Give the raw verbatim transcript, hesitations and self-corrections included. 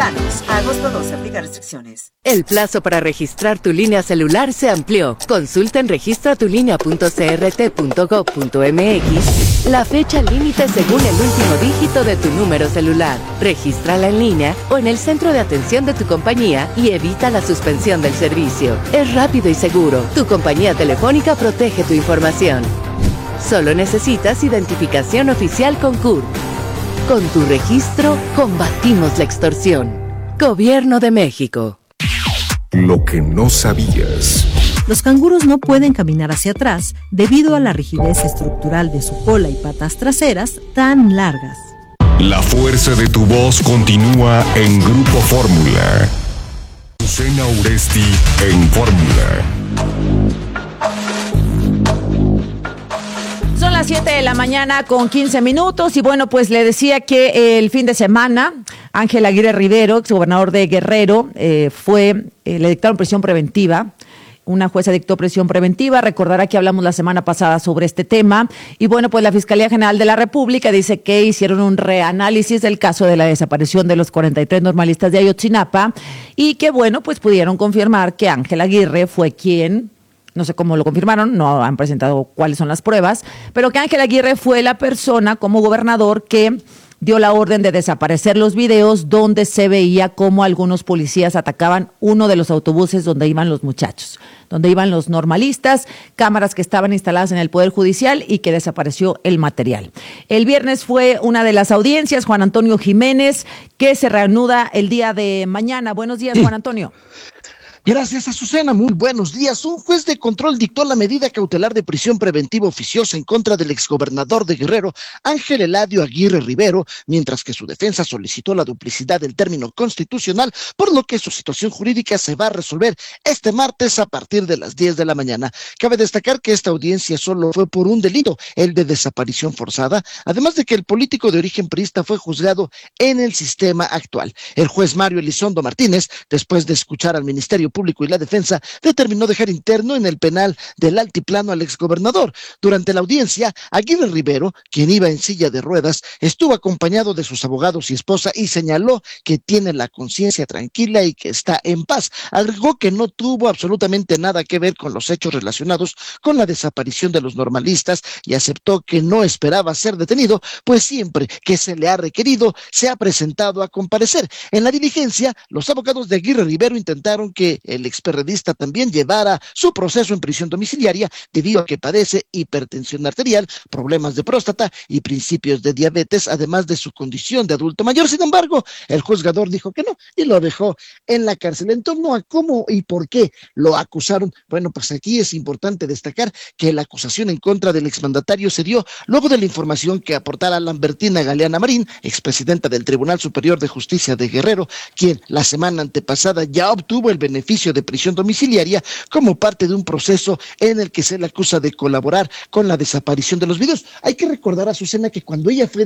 Mexicanos. A agosto doce, aplica restricciones. El plazo para registrar tu línea celular se amplió. Consulta en registra tu línea punto c r t punto gov punto m x la fecha límite según el último dígito de tu número celular. Regístrala en línea o en el centro de atención de tu compañía y evita la suspensión del servicio. Es rápido y seguro. Tu compañía telefónica protege tu información. Solo necesitas identificación oficial con C U R. Con tu registro, combatimos la extorsión. Gobierno de México. Lo que no sabías. Los canguros no pueden caminar hacia atrás debido a la rigidez estructural de su cola y patas traseras tan largas. La fuerza de tu voz continúa en Grupo Fórmula. Azucena Uresti en Fórmula. Son las siete de la mañana con quince minutos y bueno, pues le decía que el fin de semana Ángel Aguirre Rivero, exgobernador de Guerrero, eh, fue, eh, le dictaron prisión preventiva. Una jueza dictó prisión preventiva. Recordará que hablamos la semana pasada sobre este tema. Y bueno, pues la Fiscalía General de la República dice que hicieron un reanálisis del caso de la desaparición de los cuarenta y tres normalistas de Ayotzinapa y que bueno, pues pudieron confirmar que Ángel Aguirre fue quien... No sé cómo lo confirmaron, no han presentado cuáles son las pruebas, pero que Ángel Aguirre fue la persona como gobernador que dio la orden de desaparecer los videos donde se veía cómo algunos policías atacaban uno de los autobuses donde iban los muchachos, donde iban los normalistas, cámaras que estaban instaladas en el Poder Judicial y que desapareció el material. El viernes fue una de las audiencias, Juan Antonio Jiménez, que se reanuda el día de mañana. Buenos días, Juan Antonio. Gracias, Azucena. Muy buenos días. Un juez de control dictó la medida cautelar de prisión preventiva oficiosa en contra del exgobernador de Guerrero, Ángel Eladio Aguirre Rivero, mientras que su defensa solicitó la duplicidad del término constitucional, por lo que su situación jurídica se va a resolver este martes a partir de las diez de la mañana. Cabe destacar que esta audiencia solo fue por un delito, el de desaparición forzada, además de que el político de origen priista fue juzgado en el sistema actual. El juez Mario Elizondo Martínez, después de escuchar al Ministerio Público y la defensa, determinó dejar interno en el penal del Altiplano al exgobernador. Durante la audiencia, Aguirre Rivero, quien iba en silla de ruedas, estuvo acompañado de sus abogados y esposa y señaló que tiene la conciencia tranquila y que está en paz. Agregó que no tuvo absolutamente nada que ver con los hechos relacionados con la desaparición de los normalistas y aceptó que no esperaba ser detenido, pues siempre que se le ha requerido, se ha presentado a comparecer. En la diligencia, los abogados de Aguirre Rivero intentaron que el experredista también llevara su proceso en prisión domiciliaria debido a que padece hipertensión arterial, problemas de próstata y principios de diabetes, además de su condición de adulto mayor. Sin embargo, el juzgador dijo que no y lo dejó en la cárcel. En torno a cómo y por qué lo acusaron, bueno, pues aquí es importante destacar que la acusación en contra del exmandatario se dio luego de la información que aportara Lambertina Galeana Marín, expresidenta del Tribunal Superior de Justicia de Guerrero, quien la semana antepasada ya obtuvo el beneficio de prisión domiciliaria como parte de un proceso en el que se le acusa de colaborar con la desaparición de los videos. Hay que recordar, Azucena, que cuando ella fue